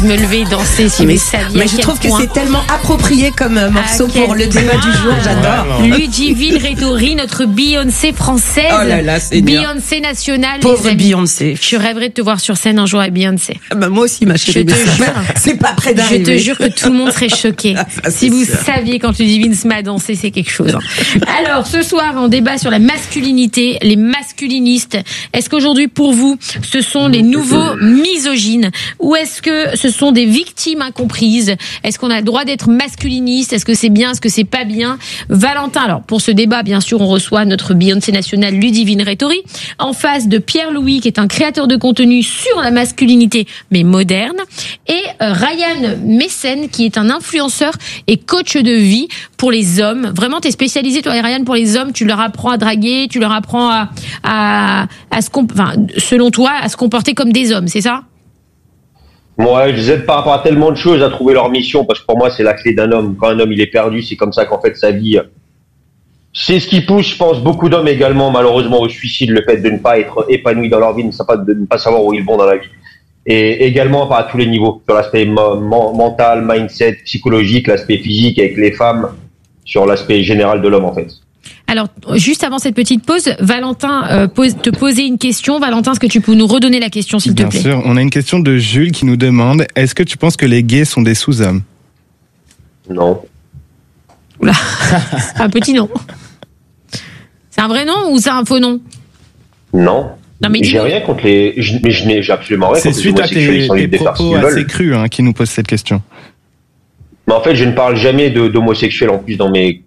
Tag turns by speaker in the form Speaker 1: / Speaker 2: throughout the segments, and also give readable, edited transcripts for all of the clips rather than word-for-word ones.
Speaker 1: Me lever, danser, si vous saviez.
Speaker 2: Mais je trouve que c'est tellement approprié comme morceau pour le débat du jour, j'adore.
Speaker 1: Ludivine Rétori, notre Beyoncé française.
Speaker 2: Oh là là, c'est
Speaker 1: Beyoncé nationale.
Speaker 2: Pauvre Beyoncé.
Speaker 1: Je rêverais de te voir sur scène un jour avec Beyoncé.
Speaker 2: Bah moi aussi, ma chérie.
Speaker 1: Je te jure.
Speaker 2: C'est pas près d'arriver.
Speaker 1: Je te jure que tout le monde serait choqué. Si vous saviez quand Ludivine se met à danser, c'est quelque chose. Alors, ce soir, on débat sur la masculinité, les masculinistes. Est-ce qu'aujourd'hui, pour vous, ce sont les nouveaux misogynes? Ou est-ce que ce sont des victimes incomprises? Est-ce qu'on a le droit d'être masculiniste? Est-ce que c'est bien? Est-ce que c'est pas bien? Valentin, alors, pour ce débat, bien sûr, on reçoit notre Beyoncé nationale Ludivine Rétori, en face de Pierre-Louis, qui est un créateur de contenu sur la masculinité, mais moderne, et Ryan Messen, qui est un influenceur et coach de vie pour les hommes. Vraiment, t'es spécialisé, toi, Ryan, pour les hommes. Tu leur apprends à draguer, tu leur apprends selon toi, à se comporter comme des hommes, c'est ça?
Speaker 3: Moi, je les aide par rapport à tellement de choses à trouver leur mission, parce que pour moi, c'est la clé d'un homme. Quand un homme, il est perdu, c'est comme ça qu'en fait, sa vie, c'est ce qui pousse, je pense, beaucoup d'hommes également, malheureusement, au suicide, le fait de ne pas être épanoui dans leur vie, de ne pas savoir où ils vont dans la vie. Et également, à tous les niveaux, sur l'aspect mental, mindset, psychologique, l'aspect physique avec les femmes, sur l'aspect général de l'homme, en fait.
Speaker 1: Alors, juste avant cette petite pause, Valentin te posait une question. Valentin, est-ce que tu peux nous redonner la question, s'il te plaît?
Speaker 4: Bien sûr, on a une question de Jules qui nous demande: est-ce que tu penses que les gays sont des sous-hommes?
Speaker 3: Non.
Speaker 1: Oula, un petit non. C'est un vrai nom ou c'est un faux nom?
Speaker 3: Non.
Speaker 1: Non, mais
Speaker 3: j'ai rien contre les. J'ai absolument rien contre les homosexuels.
Speaker 4: C'est suite à tes propos assez crus qui nous posent cette question.
Speaker 3: Mais en fait, je ne parle jamais d'homosexuels en plus dans mes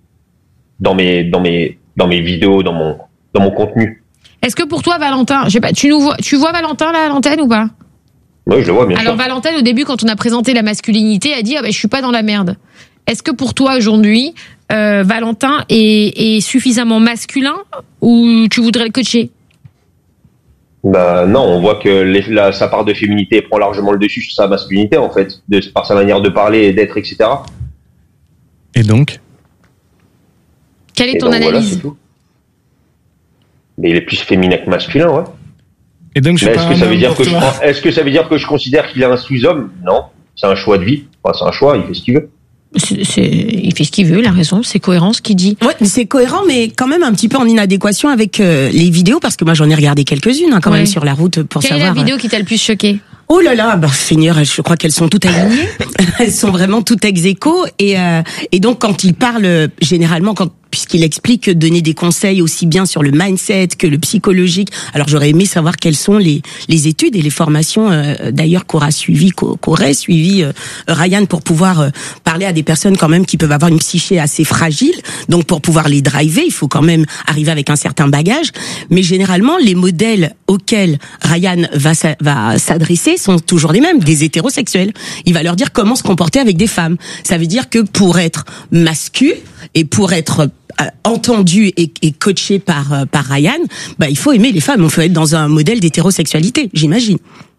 Speaker 3: vidéos, dans mon contenu.
Speaker 1: Est-ce que pour toi, Valentin, je sais pas, tu vois Valentin là à l'antenne ou pas?
Speaker 3: Oui, je le vois bien sûr.
Speaker 1: Alors Valentin, au début, quand on a présenté la masculinité, a dit je suis pas dans la merde. Est-ce que pour toi aujourd'hui, Valentin est suffisamment masculin ou tu voudrais le coacher?
Speaker 3: Bah non, on voit que sa part de féminité prend largement le dessus sur sa masculinité en fait, par sa manière de parler et d'être, etc.
Speaker 4: Et donc?
Speaker 1: Quelle est ton analyse?
Speaker 3: Voilà, mais il est plus féminin que masculin, ouais.
Speaker 4: Et donc,
Speaker 3: est-ce que ça veut dire que je considère qu'il est un sous-homme? Non, c'est un choix de vie. Enfin, c'est un choix, il fait ce qu'il veut.
Speaker 1: Il fait ce qu'il veut, il a raison, c'est cohérent ce qu'il dit.
Speaker 2: Ouais, c'est cohérent, mais quand même un petit peu en inadéquation avec les vidéos, parce que moi j'en ai regardé quelques-unes quand même sur la route pour savoir.
Speaker 1: Quelle est la vidéo qui t'a le plus choqué?
Speaker 2: Oh là là, Seigneur, je crois qu'elles sont toutes alignées. Elles sont vraiment toutes ex aequo. Et donc quand il parle, généralement, puisqu'il explique donner des conseils aussi bien sur le mindset que le psychologique. Alors j'aurais aimé savoir quelles sont les études et les formations d'ailleurs qu'aurait suivi Ryan pour pouvoir parler à des personnes quand même qui peuvent avoir une psyché assez fragile. Donc pour pouvoir les driver, il faut quand même arriver avec un certain bagage. Mais généralement, les modèles auxquels Ryan va s'adresser sont toujours les mêmes, des hétérosexuels. Il va leur dire comment se comporter avec des femmes. Ça veut dire que pour être mascu et pour être entendu et coaché par Ryan, il faut aimer les femmes, il faut être dans un modèle d'hétérosexualité, j'imagine.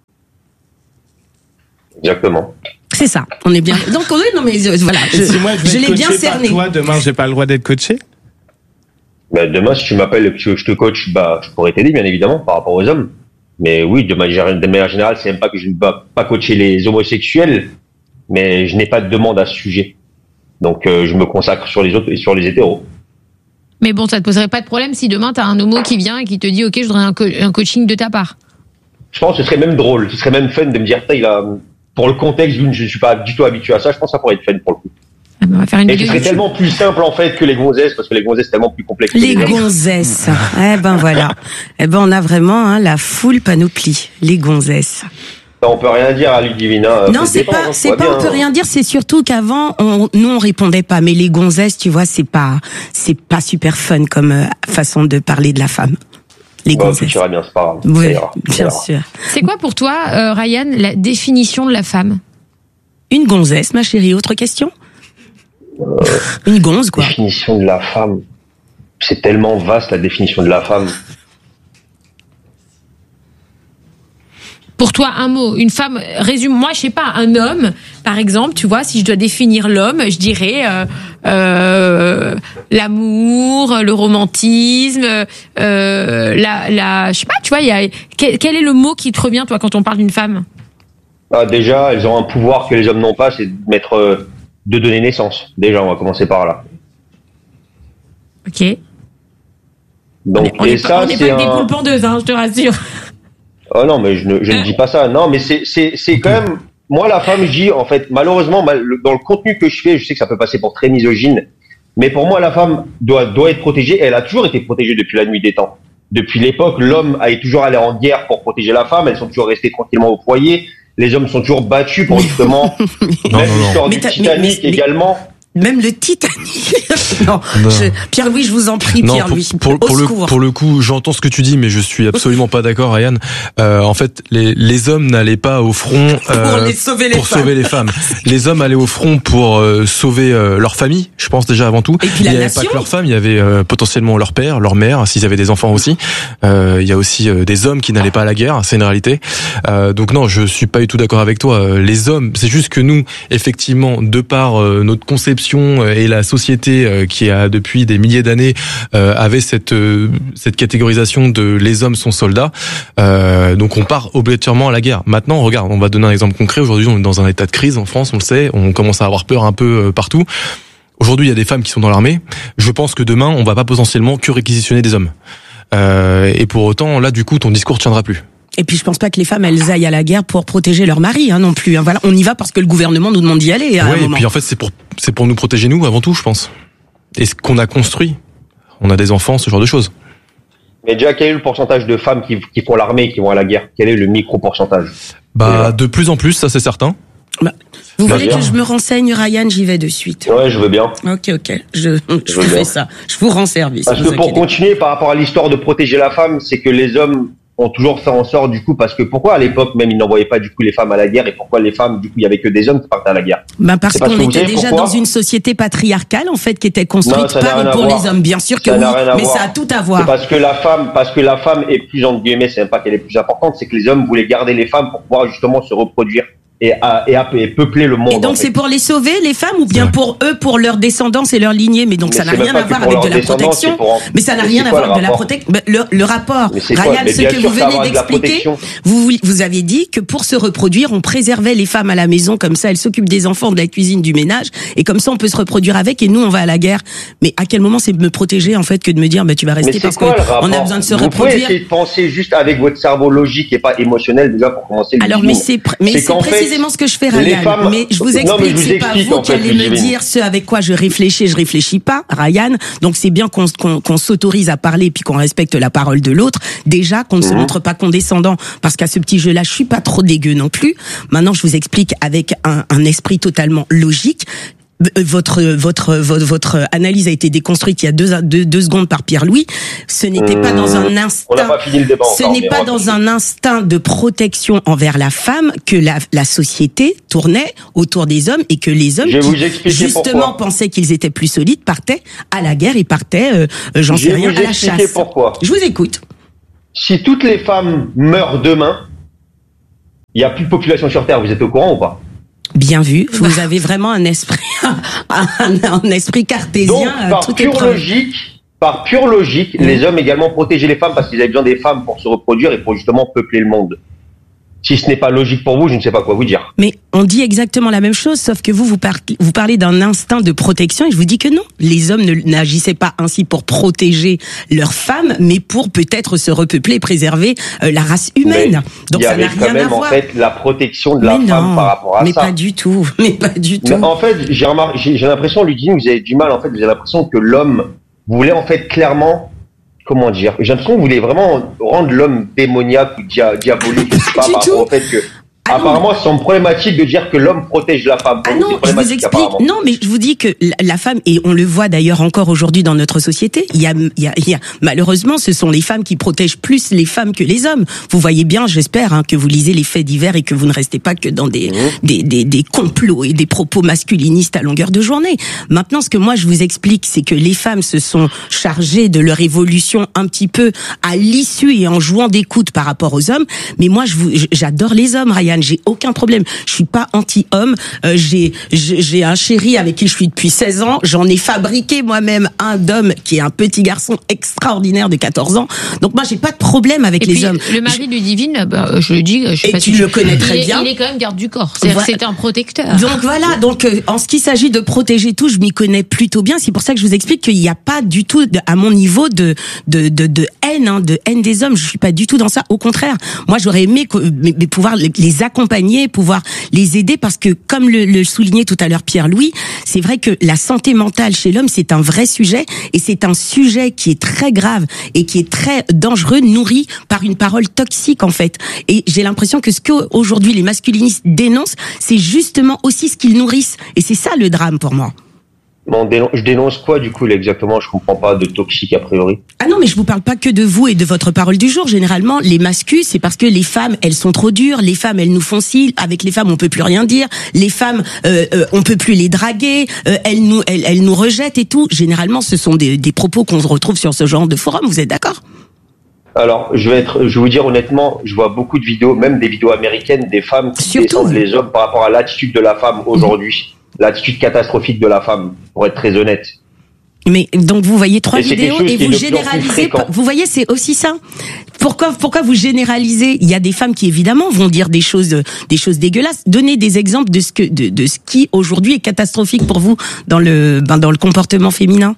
Speaker 3: Exactement.
Speaker 2: C'est ça, on est bien. Donc non mais voilà, je l'ai bien cerné.
Speaker 4: Toi, demain, j'ai pas le droit d'être coaché?
Speaker 3: Demain, si tu m'appelles et que je te coach, je pourrais t'aider, bien évidemment, par rapport aux hommes. Mais oui, de manière générale, c'est même pas que je ne vais pas coacher les homosexuels, mais je n'ai pas de demande à ce sujet. Donc, je me consacre sur les autres et sur les hétéros.
Speaker 1: Mais bon, ça te poserait pas de problème si demain t'as un homo qui vient et qui te dit ok, je voudrais un coaching de ta part?
Speaker 3: Je pense que ce serait même drôle, ce serait même fun de me dire pour le contexte, vu que je suis pas du tout habitué à ça, je pense que ça pourrait être fun pour le coup.
Speaker 1: On va faire une
Speaker 3: et ce serait tellement plus simple en fait que les gonzesses, parce que les gonzesses c'est tellement plus complexe.
Speaker 2: Les gonzesses, voilà. On a vraiment la full panoplie, les gonzesses.
Speaker 3: On peut rien dire à Ludivine.
Speaker 2: Non, c'est pas on peut rien dire, c'est surtout qu'avant on répondait pas, mais les gonzesses, tu vois, c'est pas super fun comme façon de parler de la femme. Les gonzesses.
Speaker 3: Tu bien, c'est pas grave.
Speaker 2: Oui, bien sûr.
Speaker 1: C'est quoi pour toi, Ryan, la définition de la femme?
Speaker 2: Une gonzesse, ma chérie. Autre question? Une gonze, quoi.
Speaker 3: Définition de la femme. C'est tellement vaste la définition de la femme.
Speaker 1: Pour toi, un mot, une femme, résume, moi, je sais pas, un homme, par exemple, tu vois, si je dois définir l'homme, je dirais l'amour, le romantisme, je sais pas, tu vois, quel est le mot qui te revient, toi, quand on parle d'une femme?
Speaker 3: Déjà, elles ont un pouvoir que les hommes n'ont pas, c'est de donner naissance. Déjà, on va commencer par là.
Speaker 1: Ok.
Speaker 3: Donc,
Speaker 1: on n'est pas des poules pondeuses, je te rassure.
Speaker 3: Oh non, mais je ne dis pas ça. Non, mais c'est quand même, moi, la femme, je dis, en fait, malheureusement, dans le contenu que je fais, je sais que ça peut passer pour très misogyne, mais pour moi, la femme doit être protégée. Elle a toujours été protégée depuis la nuit des temps. Depuis l'époque, l'homme est toujours allé en guerre pour protéger la femme. Elles sont toujours restées tranquillement au foyer. Les hommes sont toujours battus pour justement, même l'histoire du Titanic également.
Speaker 2: Même le Titanic. non. Pierre-Louis, je vous en prie, Pierre-Louis.
Speaker 5: Pour le coup, j'entends ce que tu dis, mais je suis absolument pas d'accord, Ryan. En fait, les hommes n'allaient pas au front pour sauver les femmes. Les hommes allaient au front pour sauver leur famille, je pense déjà avant tout.
Speaker 2: Et puis
Speaker 5: il n'y avait pas que leur femme, il y avait potentiellement leur père, leur mère, s'ils avaient des enfants aussi. Il y a aussi des hommes qui n'allaient pas à la guerre, c'est une réalité. Donc non, je suis pas du tout d'accord avec toi. Les hommes, c'est juste que nous, effectivement, de par notre conception et la société qui a depuis des milliers d'années avait cette catégorisation de les hommes sont soldats, donc on part obligatoirement à la guerre. Maintenant, regarde, on va donner un exemple concret. Aujourd'hui, on est dans un état de crise en France, on le sait, on commence à avoir peur un peu partout. Aujourd'hui, il y a des femmes qui sont dans l'armée. Je pense que demain, on va pas potentiellement que réquisitionner des hommes. Et pour autant, là, du coup, ton discours tiendra plus.
Speaker 2: Et puis je pense pas que les femmes elles aillent à la guerre pour protéger leur mari non plus. Voilà, on y va parce que le gouvernement nous demande d'y aller.
Speaker 5: Oui, et puis en fait c'est pour nous protéger nous avant tout, je pense. Et ce qu'on a construit, on a des enfants, ce genre de choses.
Speaker 3: Mais déjà, quel est le pourcentage de femmes qui font l'armée et qui vont à la guerre? Quel est le micro-pourcentage?
Speaker 5: De plus en plus, ça c'est certain.
Speaker 2: Vous voulez que je me renseigne, Ryan? J'y vais de suite.
Speaker 3: Ouais, je veux bien.
Speaker 2: Ok, je fais ça. Je vous rends service.
Speaker 3: Parce que pour continuer par rapport à l'histoire de protéger la femme, c'est que les hommes ont toujours fait en sorte, du coup, parce que pourquoi à l'époque même ils n'envoyaient pas du coup les femmes à la guerre, et pourquoi les femmes, du coup, il y avait que des hommes qui partaient à la guerre?
Speaker 2: Parce qu'on était déjà dans une société patriarcale en fait qui était construite par et pour les hommes. Bien sûr que oui, mais ça a tout à voir.
Speaker 3: C'est parce que la femme est plus, entre guillemets, c'est même pas qu'elle est plus importante, c'est que les hommes voulaient garder les femmes pour pouvoir justement se reproduire et peupler le monde.
Speaker 2: Et donc c'est pour les sauver, les femmes, ou bien pour eux, pour leur descendance et leur lignée? Mais donc ça n'a rien à voir avec de la protection. Mais ça n'a rien à voir avec de la protection. Le rapport, Ryan, ce que vous venez d'expliquer, vous avez dit que pour se reproduire, on préservait les femmes à la maison, comme ça elles s'occupent des enfants, de la cuisine, du ménage, et comme ça on peut se reproduire avec, et nous on va à la guerre. Mais à quel moment c'est de me protéger en fait que de me dire tu vas rester parce qu'on a besoin de se reproduire? Vous
Speaker 3: pouvez essayer de penser juste avec votre cerveau logique et pas émotionnel déjà pour commencer.
Speaker 2: Alors mais c'est précisément ce que je fais, Ryan. Mais je vous explique, c'est pas vous qui allez me dire ce avec quoi je réfléchis pas, Ryan. Donc c'est bien qu'on s'autorise à parler puis qu'on respecte la parole de l'autre. Déjà qu'on ne se montre pas condescendant, parce qu'à ce petit jeu-là, je suis pas trop dégueu non plus. Maintenant, je vous explique avec un esprit totalement logique. Votre analyse a été déconstruite il y a deux secondes par Pierre-Louis. Ce n'était pas dans un instinct.
Speaker 3: On n'a pas fini le débat encore,
Speaker 2: ce n'est pas dans un instinct de protection envers la femme que la société tournait autour des hommes, et que les hommes qui justement pensaient qu'ils étaient plus solides partaient à la guerre et partaient, à la chasse.
Speaker 3: Pourquoi.
Speaker 2: Je vous écoute.
Speaker 3: Si toutes les femmes meurent demain, il n'y a plus de population sur Terre. Vous êtes au courant ou pas?
Speaker 2: Bien vu, vous avez vraiment un esprit, un esprit cartésien.
Speaker 3: Donc, par pure logique, les hommes également protégeaient les femmes parce qu'ils avaient besoin des femmes pour se reproduire et pour justement peupler le monde. Si ce n'est pas logique pour vous, je ne sais pas quoi vous dire.
Speaker 2: Mais on dit exactement la même chose, sauf que vous parlez d'un instinct de protection, et je vous dis que non. Les hommes n'agissaient pas ainsi pour protéger leurs femmes, mais pour peut-être se repeupler et préserver la race humaine. Donc ça n'a rien à voir. Il y avait quand même, en fait,
Speaker 3: la protection de la femme par rapport à ça.
Speaker 2: Mais pas du tout. Mais
Speaker 3: en fait, j'ai l'impression, Ludivine, vous avez du mal, en fait, vous avez l'impression que l'homme voulait, en fait, clairement, comment dire, j'ai l'impression que vous voulez vraiment rendre l'homme démoniaque ou diabolique, par rapport au fait que apparemment, c'est une problématique de dire que l'homme protège la femme.
Speaker 2: Non, je vous explique. Non, mais je vous dis que la femme, et on le voit d'ailleurs encore aujourd'hui dans notre société, il y a malheureusement, ce sont les femmes qui protègent plus les femmes que les hommes. Vous voyez bien, j'espère, que vous lisez les faits divers et que vous ne restez pas que dans des complots et des propos masculinistes à longueur de journée. Maintenant, ce que moi je vous explique, c'est que les femmes se sont chargées de leur évolution un petit peu à l'issue et en jouant des coudes par rapport aux hommes. Mais moi, j'adore les hommes, Ryan. Mégane, j'ai aucun problème. Je suis pas anti-homme. J'ai un chéri avec qui je suis depuis 16 ans. J'en ai fabriqué moi-même un d'homme qui est un petit garçon extraordinaire de 14 ans. Donc moi, j'ai pas de problème avec les hommes.
Speaker 1: Le mari de Ludivine, je le dis, je sais pas
Speaker 2: tu le connais très bien.
Speaker 1: Il est quand même garde du corps. C'est-à-dire que c'est un protecteur.
Speaker 2: Donc voilà. Donc en ce qui s'agit de protéger tout, je m'y connais plutôt bien. C'est pour ça que je vous explique qu'il n'y a pas du tout, à mon niveau, de haine, de haine des hommes. Je suis pas du tout dans ça. Au contraire, moi, j'aurais aimé pouvoir les accompagner, pouvoir les aider, parce que comme le soulignait tout à l'heure Pierre-Louis, c'est vrai que la santé mentale chez l'homme, c'est un vrai sujet, et c'est un sujet qui est très grave et qui est très dangereux, nourri par une parole toxique en fait. Et j'ai l'impression que ce qu'aujourd'hui les masculinistes dénoncent, c'est justement aussi ce qu'ils nourrissent, et c'est ça le drame pour moi.
Speaker 3: Bon, je dénonce quoi du coup exactement? Je comprends pas de toxique a priori.
Speaker 2: Ah non, mais je vous parle pas que de vous et de votre parole du jour. Généralement, les mascus, c'est parce que les femmes, elles sont trop dures. Les femmes, elles nous font ci. Avec les femmes, on peut plus rien dire. Les femmes, on peut plus les draguer. Elles nous rejettent et tout. Généralement, ce sont des propos qu'on se retrouve sur ce genre de forum. Vous êtes d'accord?
Speaker 3: Alors, je vais vous dire honnêtement, je vois beaucoup de vidéos, même des vidéos américaines, des femmes qui descendent les hommes par rapport à l'attitude de la femme aujourd'hui. L'attitude catastrophique de la femme, pour être très honnête.
Speaker 2: Mais donc vous voyez 3 vidéos et vous généralisez. Vous voyez, c'est aussi ça. Pourquoi vous généralisez? Il y a des femmes qui évidemment vont dire des choses dégueulasses. Donnez des exemples de ce qui aujourd'hui est catastrophique pour vous dans le comportement féminin.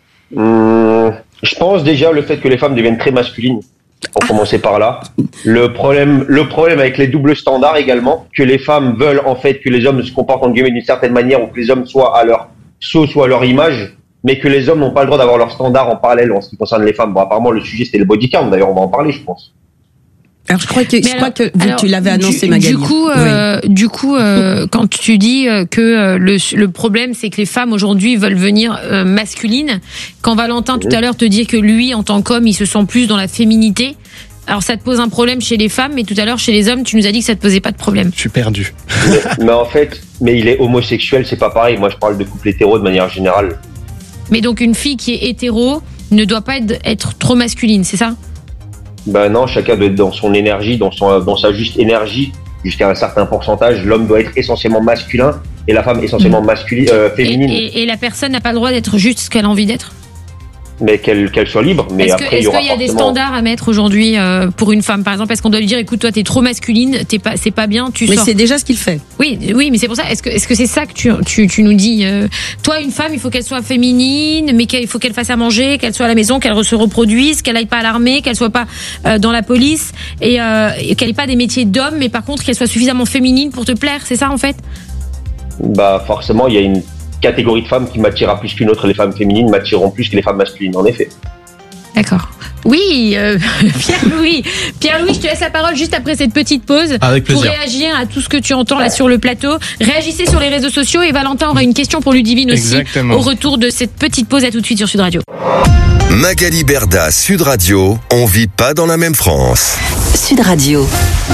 Speaker 3: Je pense déjà le fait que les femmes deviennent très masculines. Pour commencer par là. Le problème avec les doubles standards également, que les femmes veulent en fait que les hommes se comportent en guillemets d'une certaine manière, ou que les hommes soient à leur sauce ou à leur image, mais que les hommes n'ont pas le droit d'avoir leurs standards en parallèle en ce qui concerne les femmes. Bon, apparemment le sujet c'était le body count, d'ailleurs on va en parler je pense.
Speaker 2: Alors je crois que tu l'avais annoncé Magali.
Speaker 1: Du coup, quand tu dis que le problème c'est que les femmes aujourd'hui veulent venir masculines, quand Valentin tout à l'heure te dit que lui en tant qu'homme il se sent plus dans la féminité, alors ça te pose un problème chez les femmes, mais tout à l'heure chez les hommes tu nous as dit que ça te posait pas de problème.
Speaker 4: Je suis perdu.
Speaker 3: mais en fait, il est homosexuel, c'est pas pareil. Moi je parle de couple hétéro de manière générale.
Speaker 1: Mais donc une fille qui est hétéro ne doit pas être trop masculine, c'est ça?
Speaker 3: Ben non, chacun doit être dans son énergie, dans sa juste énergie, jusqu'à un certain pourcentage. L'homme doit être essentiellement masculin et la femme essentiellement féminine.
Speaker 1: Et la personne n'a pas le droit d'être juste ce qu'elle a envie d'être?
Speaker 3: Mais qu'elle soit libre. Mais
Speaker 1: est-ce qu'il y a des standards à mettre aujourd'hui pour une femme, par exemple? Est-ce qu'on doit lui dire, écoute, toi, t'es trop masculine, c'est pas bien, tu sors?
Speaker 2: Mais c'est déjà ce qu'il fait.
Speaker 1: Oui, mais c'est pour ça. Est-ce que c'est ça que tu nous dis? Toi, une femme, il faut qu'elle soit féminine, mais qu'il faut qu'elle fasse à manger, qu'elle soit à la maison, qu'elle se reproduise, qu'elle aille pas à l'armée, qu'elle soit pas dans la police et qu'elle ait pas des métiers d'homme, mais par contre qu'elle soit suffisamment féminine pour te plaire. C'est ça en fait?
Speaker 3: Bah forcément, il y a une catégorie de femmes qui m'attirera plus qu'une autre. Les femmes féminines m'attireront plus que les femmes masculines, en effet.
Speaker 1: D'accord. Oui, Pierre-Louis, je te laisse la parole juste après cette petite pause.
Speaker 5: Avec plaisir.
Speaker 1: Pour réagir à tout ce que tu entends là sur le plateau. Réagissez sur les réseaux sociaux et Valentin aura une question pour Ludivine aussi.
Speaker 4: Exactement.
Speaker 1: Au retour de cette petite pause, à tout de suite sur Sud Radio.
Speaker 6: Magali Berda, Sud Radio, on vit pas dans la même France.
Speaker 7: Sud Radio.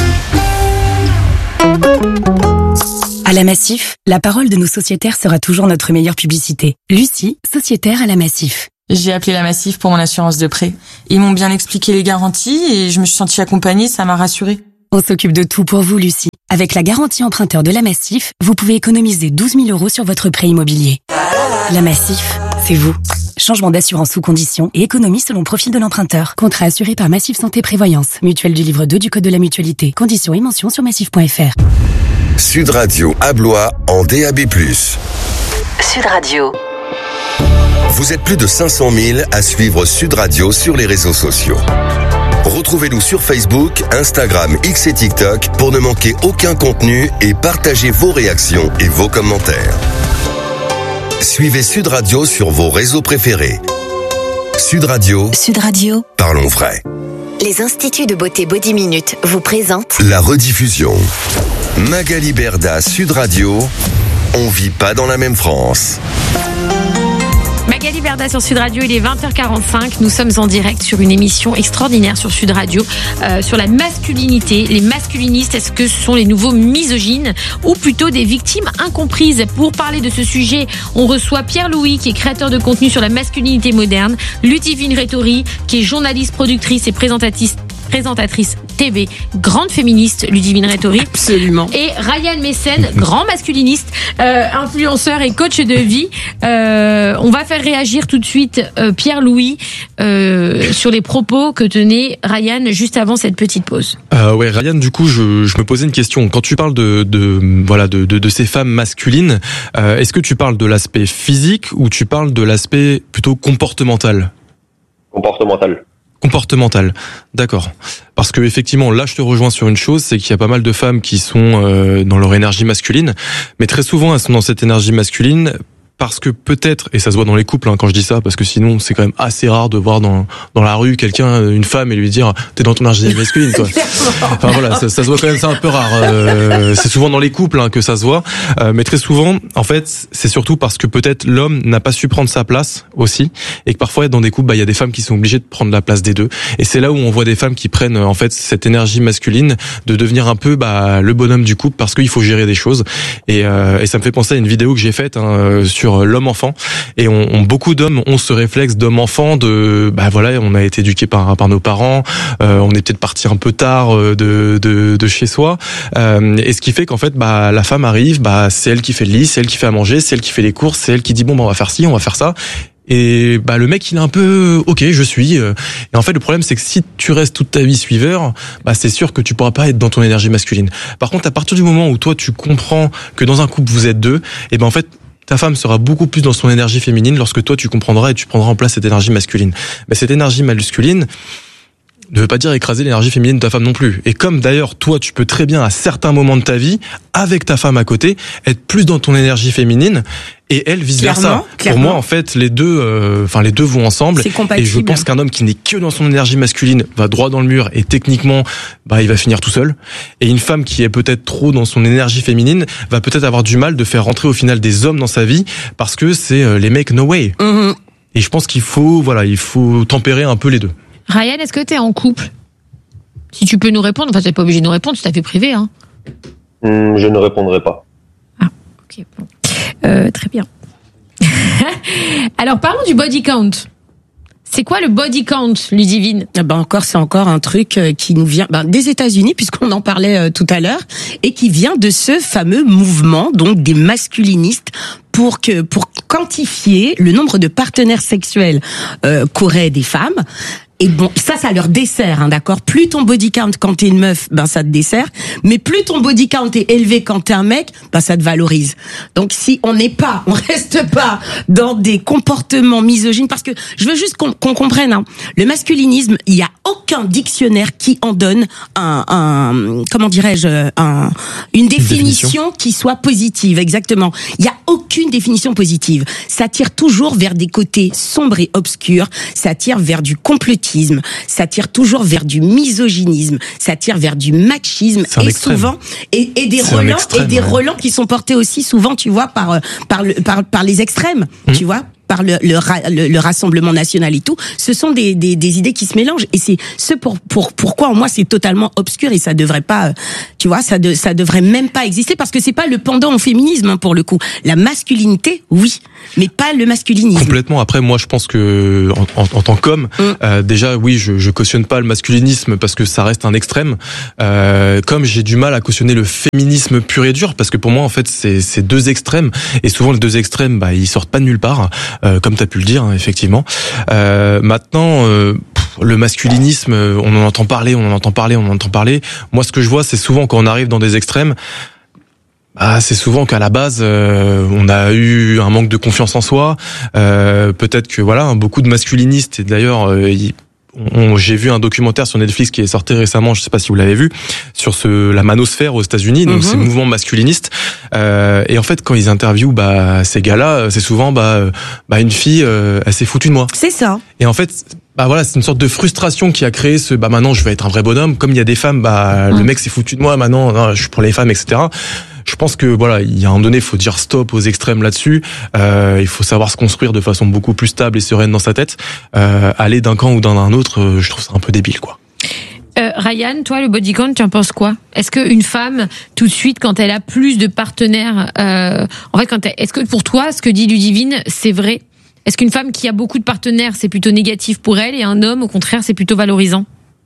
Speaker 7: À la Massif, la parole de nos sociétaires sera toujours notre meilleure publicité. Lucie, sociétaire à la Massif.
Speaker 8: J'ai appelé la Massif pour mon assurance de prêt. Ils m'ont bien expliqué les garanties et je me suis sentie accompagnée, ça m'a rassurée.
Speaker 7: On s'occupe de tout pour vous, Lucie. Avec la garantie emprunteur de la Massif, vous pouvez économiser 12 000 € sur votre prêt immobilier. La Massif, c'est vous. Changement d'assurance sous conditions et économie selon profil de l'emprunteur. Contrat assuré par Massif Santé Prévoyance. Mutuelle du livre 2 du Code de la Mutualité. Conditions et mentions sur massif.fr.
Speaker 6: Sud Radio à Blois en DAB+.
Speaker 7: Sud Radio.
Speaker 6: Vous êtes plus de 500 000 à suivre Sud Radio sur les réseaux sociaux. Retrouvez-nous sur Facebook, Instagram, X et TikTok pour ne manquer aucun contenu et partagez vos réactions et vos commentaires. Suivez Sud Radio sur vos réseaux préférés. Sud Radio.
Speaker 7: Sud Radio.
Speaker 6: Parlons vrai.
Speaker 9: Les Instituts de beauté Body Minute vous présentent
Speaker 6: la rediffusion. Magali Berda, Sud Radio. On vit pas dans la même France.
Speaker 1: Magali Berda sur Sud Radio, il est 20h45. Nous sommes en direct sur une émission extraordinaire sur Sud Radio sur la masculinité. Les masculinistes, est-ce que ce sont les nouveaux misogynes ou plutôt des victimes incomprises? Pour parler de ce sujet, on reçoit Pierre-Louis qui est créateur de contenu sur la masculinité moderne, Ludivine Rétori qui est journaliste, productrice et présentatrice présentatrice TV, grande féministe, Ludivine Rétori.
Speaker 2: Absolument.
Speaker 1: Et Ryan Messen, grand masculiniste, influenceur et coach de vie. On va faire réagir tout de suite Pierre-Louis sur les propos que tenait Ryan juste avant cette petite pause.
Speaker 5: Ouais, Ryan, du coup, je me posais une question. Quand tu parles de ces femmes masculines, est-ce que tu parles de l'aspect physique ou tu parles de l'aspect plutôt comportemental ? Comportemental, d'accord. Parce que effectivement, là, je te rejoins sur une chose, c'est qu'il y a pas mal de femmes qui sont dans leur énergie masculine, mais très souvent, elles sont dans cette énergie masculine parce que peut-être, et ça se voit dans les couples quand je dis ça, parce que sinon c'est quand même assez rare de voir dans la rue quelqu'un, une femme, et lui dire t'es dans ton énergie masculine, quoi. Enfin voilà, ça se voit quand même, c'est un peu rare. C'est souvent dans les couples que ça se voit, mais très souvent, en fait, c'est surtout parce que peut-être l'homme n'a pas su prendre sa place aussi, et que parfois dans des couples, il y a des femmes qui sont obligées de prendre la place des deux, et c'est là où on voit des femmes qui prennent en fait cette énergie masculine de devenir un peu le bonhomme du couple parce qu'il faut gérer des choses, et ça me fait penser à une vidéo que j'ai faite sur l'homme-enfant, et beaucoup d'hommes ont ce réflexe d'homme-enfant de on a été éduqués par nos parents, on est peut-être parti un peu tard de chez soi, et ce qui fait qu'en fait la femme arrive, c'est elle qui fait le lit, c'est elle qui fait à manger, c'est elle qui fait les courses, c'est elle qui dit on va faire ci, on va faire ça. Et le mec il est un peu ok, je suis. Et en fait le problème c'est que si tu restes toute ta vie suiveur, c'est sûr que tu pourras pas être dans ton énergie masculine. Par contre à partir du moment où toi tu comprends que dans un couple vous êtes deux, et en fait ta femme sera beaucoup plus dans son énergie féminine lorsque toi tu comprendras et tu prendras en place cette énergie masculine. Mais cette énergie masculine ne veut pas dire écraser l'énergie féminine de ta femme non plus. Et comme d'ailleurs toi tu peux très bien à certains moments de ta vie, avec ta femme à côté, être plus dans ton énergie féminine et elle vice versa. Pour moi en fait les deux vont ensemble.
Speaker 2: C'est compatible.
Speaker 5: Et je pense qu'un homme qui n'est que dans son énergie masculine va droit dans le mur et techniquement il va finir tout seul. Et une femme qui est peut-être trop dans son énergie féminine va peut-être avoir du mal de faire rentrer au final des hommes dans sa vie parce que c'est les mecs no way.
Speaker 2: Mm-hmm.
Speaker 5: Et je pense qu'il faut tempérer un peu les deux.
Speaker 1: Ryan, est-ce que tu es en couple ? Si tu peux nous répondre, enfin, tu n'es pas obligé de nous répondre, c'est tout à fait privé.
Speaker 3: Je ne répondrai pas.
Speaker 1: Ah, ok. Bon. Très bien. Alors, parlons du body count. C'est quoi le body count, Ludivine ?
Speaker 2: C'est encore un truc qui nous vient des États-Unis, puisqu'on en parlait tout à l'heure, et qui vient de ce fameux mouvement, donc des masculinistes, pour quantifier le nombre de partenaires sexuels qu'auraient des femmes. Et ça leur dessert, d'accord. Plus ton body count quand t'es une meuf, ça te dessert. Mais plus ton body count est élevé quand t'es un mec, ça te valorise. Donc si on reste pas dans des comportements misogynes, parce que je veux juste qu'on comprenne, le masculinisme, il y a aucun dictionnaire qui en donne une définition qui soit positive, exactement. Il y a aucune définition positive. Ça tire toujours vers des côtés sombres et obscurs, ça tire vers du complotisme, ça tire toujours vers du misogynisme, ça tire vers du machisme et souvent des relents qui sont portés aussi souvent, tu vois, par les extrêmes, tu vois, par le Rassemblement national et tout. Ce sont des idées qui se mélangent, et c'est pourquoi en moi c'est totalement obscur, et ça devrait pas, tu vois, ça devrait même pas exister, parce que c'est pas le pendant au féminisme pour le coup. La masculinité, oui, mais pas le masculinisme.
Speaker 5: Complètement. Après, moi, je pense que en tant qu'homme, déjà, oui, je cautionne pas le masculinisme parce que ça reste un extrême. Comme j'ai du mal à cautionner le féminisme pur et dur, parce que pour moi, en fait, c'est deux extrêmes, et souvent les deux extrêmes, ils sortent pas de nulle part. Comme tu as pu le dire, effectivement. Maintenant, le masculinisme, on en entend parler. Moi, ce que je vois, c'est souvent quand on arrive dans des extrêmes, c'est souvent qu'à la base, on a eu un manque de confiance en soi. Peut-être que beaucoup de masculinistes, et d'ailleurs, j'ai vu un documentaire sur Netflix qui est sorti récemment, je sais pas si vous l'avez vu, sur la manosphère aux États-Unis, donc ces mouvements masculinistes. Et en fait, quand ils interviewent ces gars-là, c'est souvent une fille, elle s'est foutue de moi.
Speaker 2: C'est ça.
Speaker 5: Et en fait, c'est une sorte de frustration qui a créé maintenant je vais être un vrai bonhomme. Comme il y a des femmes, le mec s'est foutu de moi, maintenant non, je suis pour les femmes, etc. Je pense que il y a un moment donné, il faut dire stop aux extrêmes là-dessus. Il faut savoir se construire de façon beaucoup plus stable et sereine dans sa tête. Aller d'un camp ou d'un autre, je trouve ça un peu débile, quoi.
Speaker 1: Ryan, toi, le body count, tu en penses quoi ? Est-ce qu'une femme, tout de suite, quand elle a plus de partenaires, est-ce que pour toi, ce que dit Ludivine, c'est vrai ? Est-ce qu'une femme qui a beaucoup de partenaires, c'est plutôt négatif pour elle, et un homme, au contraire, c'est plutôt valorisant ?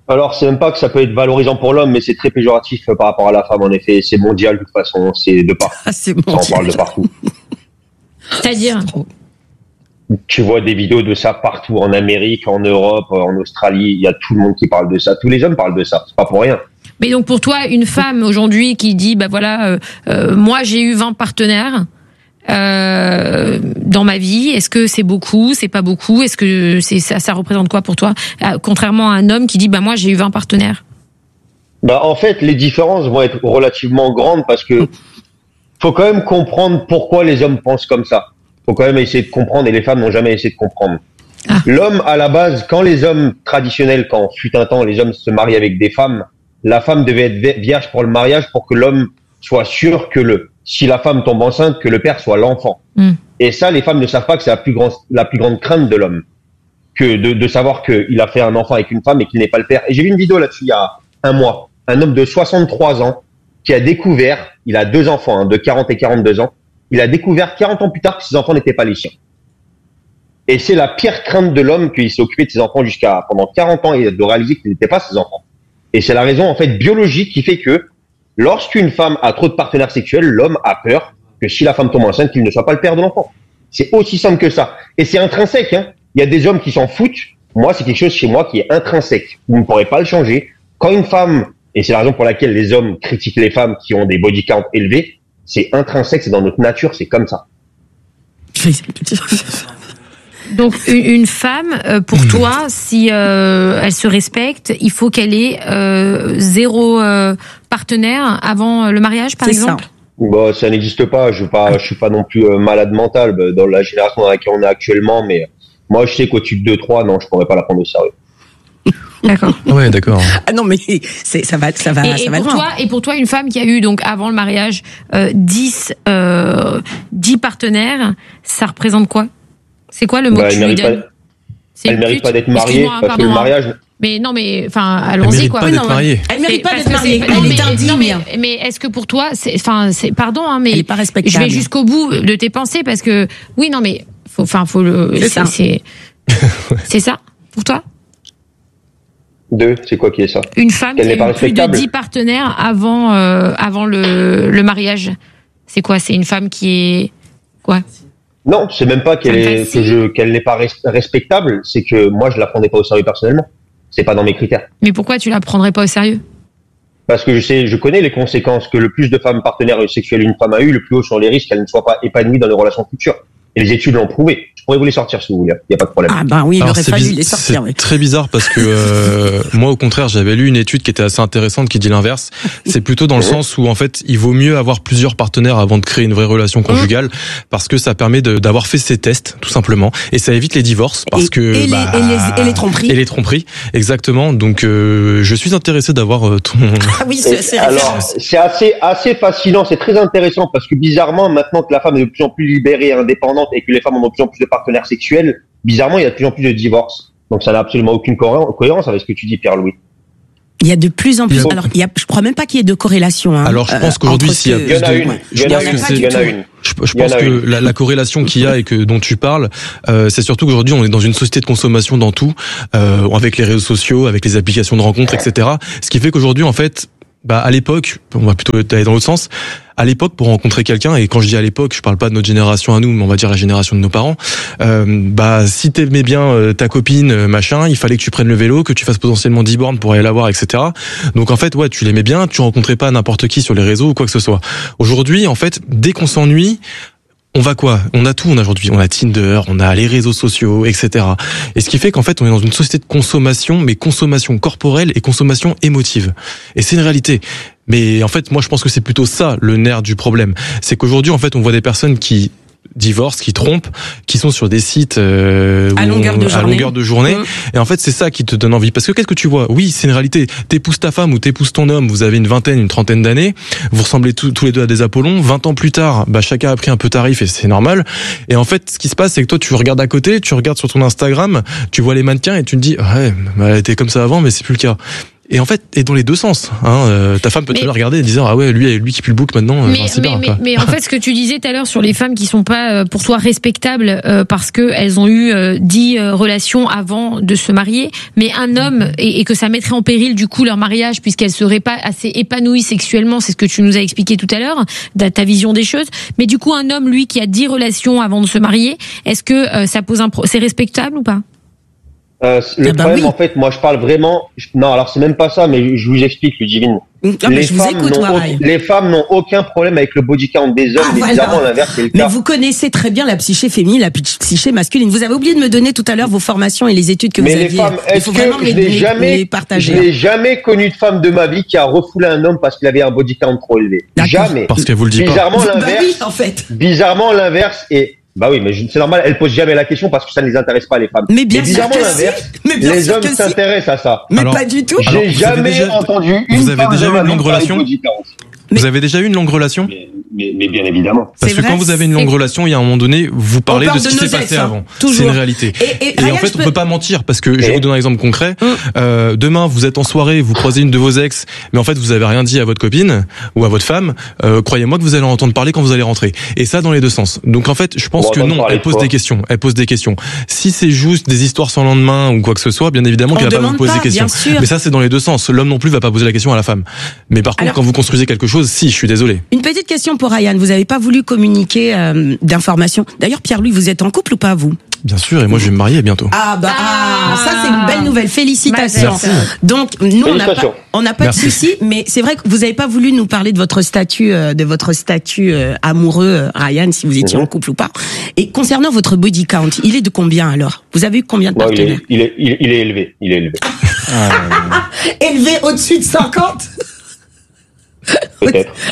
Speaker 3: Alors, c'est même pas que ça peut être valorisant pour l'homme, mais c'est très péjoratif par rapport à la femme, en effet. C'est mondial, de toute façon. C'est de partout.
Speaker 2: C'est mondial.
Speaker 3: On parle de partout.
Speaker 1: C'est-à-dire?
Speaker 3: Tu vois des vidéos de ça partout, en Amérique, en Europe, en Australie. Il y a tout le monde qui parle de ça. Tous les hommes parlent de ça. C'est pas pour rien.
Speaker 1: Mais donc, pour toi, une femme aujourd'hui qui dit, bah voilà, moi, j'ai eu 20 partenaires, dans ma vie, est-ce que c'est beaucoup, c'est pas beaucoup, est-ce que ça représente quoi pour toi, contrairement à un homme qui dit bah moi j'ai eu 20 partenaires?
Speaker 3: Bah en fait les différences vont être relativement grandes parce que faut quand même comprendre pourquoi les hommes pensent comme ça. Faut quand même essayer de comprendre et les femmes n'ont jamais essayé de comprendre. L'homme à la base, quand les hommes traditionnels, quand fut un temps les hommes se mariaient avec des femmes, la femme devait être vierge pour le mariage pour que l'homme soit sûr que si la femme tombe enceinte, que le père soit l'enfant. Et ça, les femmes ne savent pas que c'est la plus grande crainte de l'homme, que de savoir qu'il a fait un enfant avec une femme et qu'il n'est pas le père. Et j'ai vu une vidéo là-dessus il y a un mois, un homme de 63 ans qui a découvert, il a 2 enfants, de 40 et 42 ans, il a découvert 40 ans plus tard que ses enfants n'étaient pas les siens. Et c'est la pire crainte de l'homme qu'il s'est occupé de ses enfants pendant 40 ans et de réaliser qu'ils n'étaient pas ses enfants. Et c'est la raison en fait biologique qui fait que lorsqu'une femme a trop de partenaires sexuels, l'homme a peur que si la femme tombe enceinte, qu'il ne soit pas le père de l'enfant. C'est aussi simple que ça. Et c'est intrinsèque, hein. Il y a des hommes qui s'en foutent. Moi, c'est quelque chose chez moi qui est intrinsèque. Vous ne pourrez pas le changer. Quand une femme, et c'est la raison pour laquelle les hommes critiquent les femmes qui ont des body count élevés, c'est intrinsèque, c'est dans notre nature, c'est comme ça.
Speaker 1: Donc une femme, pour toi, si elle se respecte, il faut qu'elle ait 0 partenaire avant le mariage, par exemple?
Speaker 3: Bah, ça n'existe pas. Je suis pas non plus malade mental dans la génération dans laquelle on est actuellement, mais moi je sais qu'au-dessus de 2-3, non, je pourrais pas la prendre au sérieux.
Speaker 1: D'accord.
Speaker 5: Ouais, d'accord.
Speaker 2: Ah non, mais ça va
Speaker 1: et pour toi, une femme qui a eu donc avant le mariage 10 partenaires, ça représente quoi? C'est quoi le mot que tu lui donnes?
Speaker 3: Elle mérite pas d'être mariée parce que le mariage.
Speaker 1: Mais non, mais enfin, allons-y quoi.
Speaker 5: Elle
Speaker 2: mérite pas d'être mariée. Elle est indigne.
Speaker 1: Mais est-ce que pour toi, pardon, hein, mais
Speaker 2: elle est pas respectable.
Speaker 1: Je vais jusqu'au bout de tes pensées parce que oui, non, mais faut c'est ça pour toi?
Speaker 3: C'est quoi qui est ça?
Speaker 1: Une femme qui a eu plus de 10 partenaires avant le mariage. C'est quoi? C'est une femme qui est quoi?
Speaker 3: Non, c'est même pas qu'elle n'est pas respectable, c'est que moi je la prendrais pas au sérieux personnellement. C'est pas dans mes critères.
Speaker 1: Mais pourquoi tu la prendrais pas au sérieux?
Speaker 3: Parce que je connais les conséquences que le plus de femmes partenaires sexuels une femme a eu, le plus haut sont les risques qu'elle ne soit pas épanouie dans les relations futures. Et les études l'ont prouvé. Je pourrais vous les sortir si vous voulez. Il y a pas de problème.
Speaker 2: Ah bah oui, il aurait fallu les sortir.
Speaker 5: C'est très bizarre parce que moi au contraire, j'avais lu une étude qui était assez intéressante qui dit l'inverse. C'est plutôt dans le sens où en fait, il vaut mieux avoir plusieurs partenaires avant de créer une vraie relation conjugale parce que ça permet d'avoir fait ces tests tout simplement et ça évite les divorces parce
Speaker 2: et les tromperies.
Speaker 5: Et les tromperies, exactement. Donc je suis intéressé d'avoir ton.
Speaker 2: Ah oui,
Speaker 3: alors c'est assez fascinant, c'est très intéressant parce que bizarrement maintenant que la femme est de plus en plus libérée et indépendante et que les femmes ont de plus en plus de partenaires sexuels, bizarrement, il y a de plus en plus de divorces. Donc, ça n'a absolument aucune cohérence avec ce que tu dis, Pierre-Louis.
Speaker 2: Il y a de plus en plus. Alors, je crois même pas qu'il y ait de corrélation. Hein,
Speaker 5: alors, je pense qu'aujourd'hui, s'il y a plus de.
Speaker 3: Il y en a une.
Speaker 5: Je pense que la corrélation qu'il y a et dont tu parles, c'est surtout qu'aujourd'hui, on est dans une société de consommation dans tout, avec les réseaux sociaux, avec les applications de rencontres, etc. Ce qui fait qu'aujourd'hui, en fait, à l'époque, on va plutôt aller dans l'autre sens. À l'époque, pour rencontrer quelqu'un, et quand je dis à l'époque, je parle pas de notre génération à nous, mais on va dire la génération de nos parents, si t'aimais bien ta copine, machin, il fallait que tu prennes le vélo, que tu fasses potentiellement 10 bornes pour aller la voir, etc. Donc en fait, ouais, tu l'aimais bien, tu rencontrais pas n'importe qui sur les réseaux ou quoi que ce soit. Aujourd'hui, en fait, dès qu'on s'ennuie, on va quoi? On a tout, aujourd'hui. On a Tinder, on a les réseaux sociaux, etc. Et ce qui fait qu'en fait, on est dans une société de consommation, mais consommation corporelle et consommation émotive. Et c'est une réalité. Mais en fait, moi, je pense que c'est plutôt ça, le nerf du problème. C'est qu'aujourd'hui, en fait, on voit des personnes qui divorcent, qui trompent, qui sont sur des sites
Speaker 2: à longueur
Speaker 5: de journée. Et en fait, c'est ça qui te donne envie. Parce que qu'est-ce que tu vois? Oui, c'est une réalité. T'épouses ta femme ou t'épouses ton homme, vous avez une vingtaine, une trentaine d'années, vous ressemblez tous les deux à des Apollons. 20 ans plus tard, chacun a pris un peu tarif et c'est normal. Et en fait, ce qui se passe, c'est que toi, tu regardes à côté, tu regardes sur ton Instagram, tu vois les mannequins et tu te dis, ouais, elle était comme ça avant, mais c'est plus le cas. Et en fait, et dans les deux sens. Ta femme peut te le regarder et dire ah ouais, lui qui pue le bouc maintenant.
Speaker 1: Mais en fait, ce que tu disais tout à l'heure sur les femmes qui sont pas pour toi respectables parce que elles ont eu 10 relations avant de se marier, mais un homme et que ça mettrait en péril du coup leur mariage puisqu'elles seraient pas assez épanouies sexuellement, c'est ce que tu nous as expliqué tout à l'heure, ta vision des choses. Mais du coup, un homme lui qui a 10 relations avant de se marier, est-ce que ça pose c'est respectable ou pas?
Speaker 3: Le problème, en fait, moi, je parle vraiment. Non, alors c'est même pas ça, mais je vous explique, Ludivine. Les femmes n'ont aucun problème avec le body count des hommes, mais évidemment, l'inverse, c'est le cas.
Speaker 2: Mais vous connaissez très bien la psyché féminine, la psyché masculine. Vous avez oublié de me donner tout à l'heure vos formations et les études que vous aviez.
Speaker 3: Mais les femmes, est-ce que je n'ai jamais connu de femme de ma vie qui a refoulé un homme parce qu'il avait un body count trop élevé? Jamais.
Speaker 5: Parce qu'elle vous le dit
Speaker 3: bizarrement,
Speaker 5: pas.
Speaker 3: L'inverse.
Speaker 2: En fait.
Speaker 3: Bizarrement, l'inverse est. Bah oui, mais c'est normal, elles posent jamais la question parce que ça ne les intéresse pas, les femmes.
Speaker 2: Mais bien sûr
Speaker 3: bizarrement, l'inverse, les hommes s'intéressent à ça.
Speaker 2: Mais alors, pas du tout.
Speaker 3: J'ai jamais entendu
Speaker 5: Vous avez déjà eu une longue relation? Vous avez déjà eu une longue relation?
Speaker 3: Mais bien évidemment.
Speaker 5: Parce que quand vous avez une longue relation, il y a un moment donné, vous parlez de ce qui s'est passé avant. C'est une réalité. Et en fait, on peut pas mentir parce que je vais vous donner un exemple concret. Demain, vous êtes en soirée, vous croisez une de vos ex, mais en fait, vous avez rien dit à votre copine ou à votre femme. Croyez-moi que vous allez en entendre parler quand vous allez rentrer. Et ça, dans les deux sens. Donc en fait, je pense que non, elle pose des questions. Elle pose des questions. Si c'est juste des histoires sans lendemain ou quoi que ce soit, bien évidemment qu'elle va pas vous poser des questions. Mais ça, c'est dans les deux sens. L'homme non plus va pas poser la question à la femme. Mais par contre, quand vous construisez quelque chose, si, je suis désolé.
Speaker 2: Une petite question pour Ryan. Vous n'avez pas voulu communiquer d'informations. D'ailleurs, Pierre-Louis, vous êtes en couple ou pas, vous?
Speaker 5: Bien sûr, et moi je vais me marier bientôt.
Speaker 2: Ça c'est une belle nouvelle. Félicitations.
Speaker 5: Merci.
Speaker 2: Donc nous on n'a pas de souci, mais c'est vrai que vous n'avez pas voulu nous parler de votre statut amoureux, Ryan, si vous étiez en couple ou pas. Et concernant votre body count, il est de combien alors? Vous avez eu combien de partenaires?
Speaker 3: Il est élevé.
Speaker 2: Élevé au-dessus de 50?
Speaker 3: Peut-être.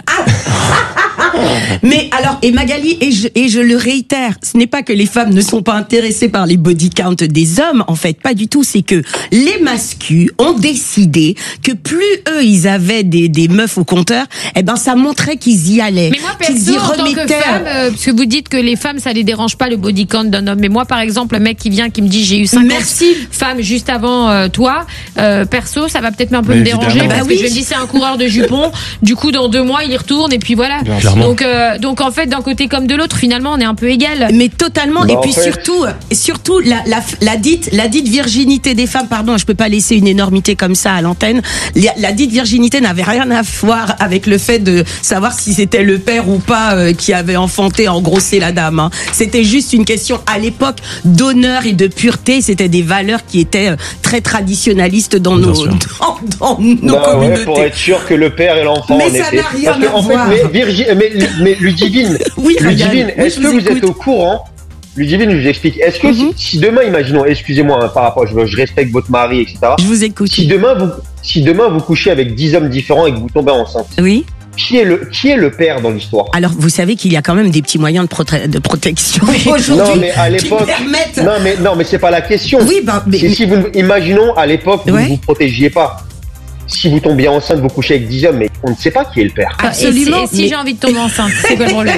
Speaker 2: Mais alors, et Magali, et je le réitère, ce n'est pas que les femmes ne sont pas intéressées par les body count des hommes, en fait, pas du tout, c'est que les mascus ont décidé que plus eux, ils avaient des meufs au compteur, eh ben, ça montrait qu'ils y allaient.
Speaker 1: Mais moi, perso, en tant que femme, parce que vous dites que les femmes, ça les dérange pas, le body count d'un homme. Mais moi, par exemple, le mec qui vient, qui me dit, j'ai eu 50 femmes juste avant toi, perso, ça va peut-être un peu me déranger, parce que je me dis, c'est un coureur de jupons, du coup, dans 2 mois, il y retourne, et puis voilà. Donc en fait, d'un côté comme de l'autre, finalement, on est un peu égal.
Speaker 2: Mais totalement. Et puis surtout, la dite virginité des femmes. Pardon, je peux pas laisser une énormité comme ça à l'antenne. La dite virginité n'avait rien à voir avec le fait de savoir si c'était le père ou pas qui avait enfanté, engrossé la dame. Hein. C'était juste une question à l'époque d'honneur et de pureté. C'était des valeurs qui étaient très traditionnalistes dans nos communautés.
Speaker 3: Pour être sûr que le père et l'enfant
Speaker 2: en étaient. Ça n'a rien à voir.
Speaker 3: Mais Ludivine, est-ce que vous êtes au courant? Ludivine, je vous explique. Est-ce que si demain, imaginons, excusez-moi, par rapport, je respecte votre mari, etc.
Speaker 2: Je vous écoute.
Speaker 3: Si demain vous couchez avec 10 hommes différents et que vous tombez enceinte.
Speaker 2: Oui.
Speaker 3: Qui est le père dans l'histoire?
Speaker 2: Alors, vous savez qu'il y a quand même des petits moyens de protection aujourd'hui.
Speaker 3: Non, mais à l'époque. Non, mais c'est pas la question.
Speaker 2: Oui,
Speaker 3: imaginons, à l'époque, vous ne vous protégiez pas. Si vous tombez enceinte, vous couchez avec 10 hommes, mais on ne sait pas qui est le père.
Speaker 1: Absolument. Et si j'ai envie de tomber enceinte, c'est quoi le problème?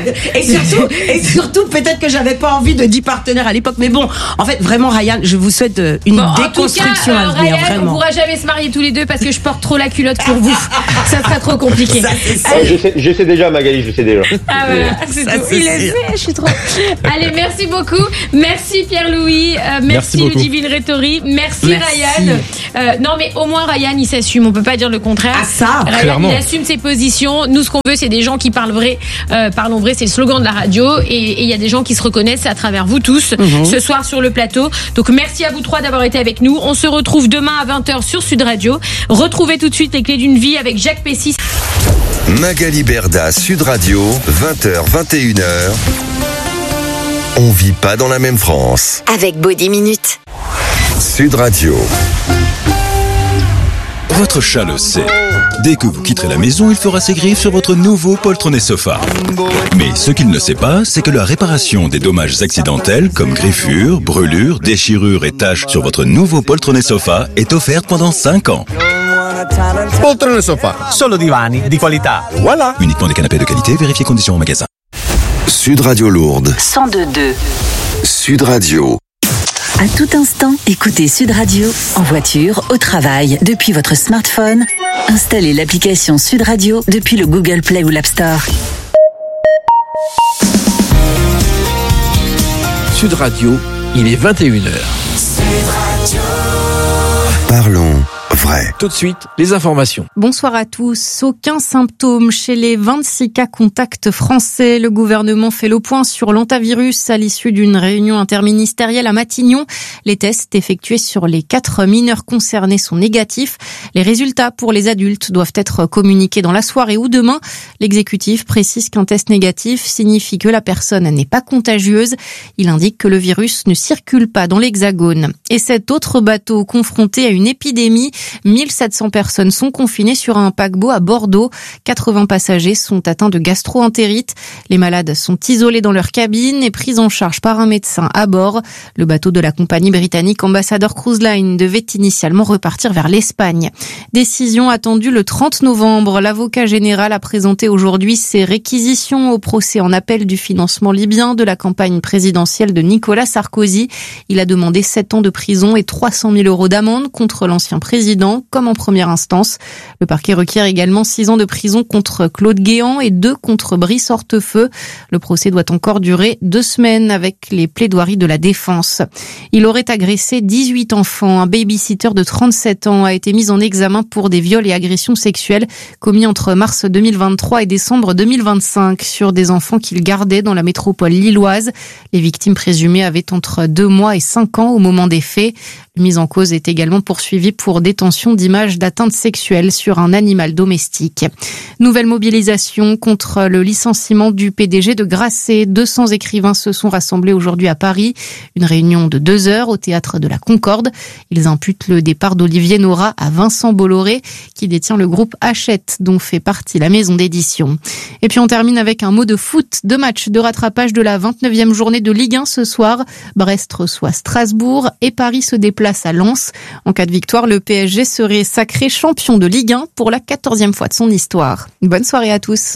Speaker 2: et surtout, peut-être que j'avais pas envie de 10 partenaires à l'époque. Mais bon, en fait, vraiment, Ryan, je vous souhaite une déconstruction à venir.
Speaker 1: Ryan,
Speaker 2: vraiment.
Speaker 1: On pourra jamais se marier tous les deux parce que je porte trop la culotte pour vous. Ça sera trop compliqué.
Speaker 3: Je sais déjà, Magali, je sais déjà.
Speaker 1: Ah voilà, c'est tout. Il est fait, je suis trop. Allez, merci beaucoup. Merci Pierre-Louis. Merci Ludivine Rétori. Merci Ryan. Non, mais au moins Ryan, il s'assume. On peut pas dire le contraire.
Speaker 2: Ah ça,
Speaker 1: Ryan, il assume ses positions. Nous, ce qu'on veut, c'est des gens qui parlent vrai. Parlons vrai, c'est le slogan de la radio. Et il y a des gens qui se reconnaissent à travers vous tous ce soir sur le plateau. Donc merci à vous 3 d'avoir été avec nous. On se retrouve demain à 20h sur Sud Radio. Retrouvez tout de suite les clés d'une vie avec Jacques Pessis.
Speaker 6: Magali Berda, Sud Radio, 20h, 21h. On vit pas dans la même France.
Speaker 9: Avec Body Minute.
Speaker 6: Sud Radio.
Speaker 10: Votre chat le sait. Dès que vous quitterez la maison, il fera ses griffes sur votre nouveau poltronné sofa. Mais ce qu'il ne sait pas, c'est que la réparation des dommages accidentels comme griffures, brûlures, déchirures et taches sur votre nouveau poltronné sofa est offerte pendant 5 ans.
Speaker 11: Poltrone sofa, solo divani di qualità. Voilà.
Speaker 10: Uniquement des canapés de qualité, vérifiez conditions en magasin.
Speaker 6: Sud Radio Lourdes.
Speaker 9: 102.2.
Speaker 6: Sud Radio.
Speaker 12: À tout instant, écoutez Sud Radio, en voiture, au travail, depuis votre smartphone. Installez l'application Sud Radio depuis le Google Play ou l'App Store.
Speaker 13: Sud Radio, il est 21h.
Speaker 6: Parlons vrai.
Speaker 13: Tout de suite, les informations.
Speaker 14: Bonsoir à tous. Aucun symptôme chez les 26 cas contacts français. Le gouvernement fait le point sur l'hantavirus à l'issue d'une réunion interministérielle à Matignon. Les tests effectués sur les 4 mineurs concernés sont négatifs. Les résultats pour les adultes doivent être communiqués dans la soirée ou demain. L'exécutif précise qu'un test négatif signifie que la personne n'est pas contagieuse. Il indique que le virus ne circule pas dans l'Hexagone. Et cet autre bateau confronté à une épidémie, 1700 personnes sont confinées sur un paquebot à Bordeaux. 80 passagers sont atteints de gastro-entérite. Les malades sont isolés dans leur cabine et pris en charge par un médecin à bord. Le bateau de la compagnie britannique Ambassador Cruise Line devait initialement repartir vers l'Espagne. Décision attendue le 30 novembre. L'avocat général a présenté aujourd'hui ses réquisitions au procès en appel du financement libyen de la campagne présidentielle de Nicolas Sarkozy. Il a demandé 7 ans de prison et 300 000 € d'amende contre l'ancien président, comme en première instance. Le parquet requiert également 6 ans de prison contre Claude Guéant et 2 contre Brice Hortefeux. Le procès doit encore durer 2 semaines avec les plaidoiries de la défense. Il aurait agressé 18 enfants. Un babysitter de 37 ans a été mis en examen pour des viols et agressions sexuelles commis entre mars 2023 et décembre 2025 sur des enfants qu'il gardait dans la métropole lilloise. Les victimes présumées avaient entre 2 mois et 5 ans au moment des faits. Le mis en cause est également poursuivi pour détention d'images d'atteinte sexuelle sur un animal domestique. Nouvelle mobilisation contre le licenciement du PDG de Grasset. 200 écrivains se sont rassemblés aujourd'hui à Paris. Une réunion de 2 heures au théâtre de la Concorde. Ils imputent le départ d'Olivier Nora à Vincent Bolloré, qui détient le groupe Hachette, dont fait partie la maison d'édition. Et puis on termine avec un mot de foot. 2 matchs de rattrapage de la 29e journée de Ligue 1 ce soir. Brest reçoit Strasbourg et Paris se déplace à Lens. En cas de victoire, le PSG serait sacré champion de Ligue 1 pour la 14e fois de son histoire. Bonne soirée à tous.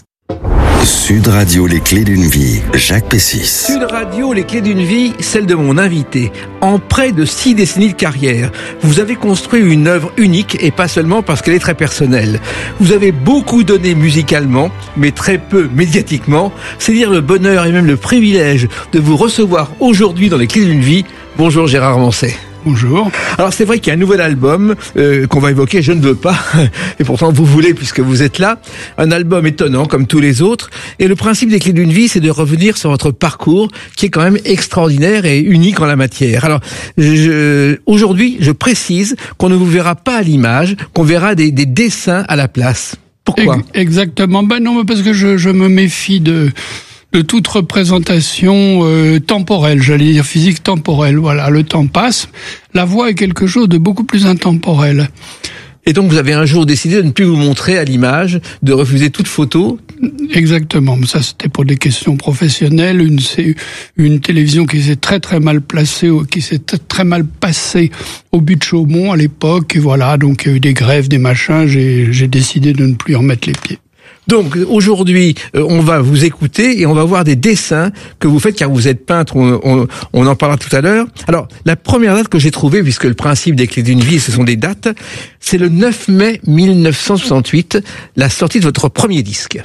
Speaker 6: Sud Radio, les clés d'une vie, Jacques Pessis.
Speaker 13: Sud Radio, les clés d'une vie, celle de mon invité. En près de 6 décennies de carrière, vous avez construit une œuvre unique et pas seulement parce qu'elle est très personnelle. Vous avez beaucoup donné musicalement, mais très peu médiatiquement. C'est dire le bonheur et même le privilège de vous recevoir aujourd'hui dans les clés d'une vie. Bonjour Gérard Manset.
Speaker 15: Bonjour.
Speaker 13: Alors c'est vrai qu'il y a un nouvel album qu'on va évoquer, je ne veux pas, et pourtant vous voulez puisque vous êtes là. Un album étonnant comme tous les autres. Et le principe des clés d'une vie, c'est de revenir sur votre parcours qui est quand même extraordinaire et unique en la matière. Alors aujourd'hui, je précise qu'on ne vous verra pas à l'image, qu'on verra des dessins à la place. Pourquoi ?
Speaker 15: Exactement. Non, parce que je me méfie de toute représentation temporelle, j'allais dire physique temporelle. Voilà, le temps passe. La voix est quelque chose de beaucoup plus intemporel.
Speaker 13: Et donc vous avez un jour décidé de ne plus vous montrer à l'image, de refuser toute photo.
Speaker 15: Exactement. Ça, c'était pour des questions professionnelles. Une télévision qui s'est très très mal placée, qui s'est très mal passée au but de Chaumont à l'époque. Et voilà, donc il y a eu des grèves, des machins. J'ai décidé de ne plus en mettre les pieds.
Speaker 13: Donc aujourd'hui, on va vous écouter et on va voir des dessins que vous faites car vous êtes peintre, on en parlera tout à l'heure. Alors, la première date que j'ai trouvée, puisque le principe des clés d'une vie, ce sont des dates, c'est le 9 mai 1968, la sortie de votre premier disque.